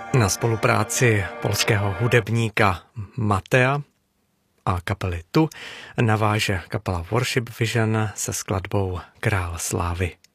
Na spolupráci polského hudebníka Matea a kapely Tu naváže kapela Worship Vision se skladbou Král slávy.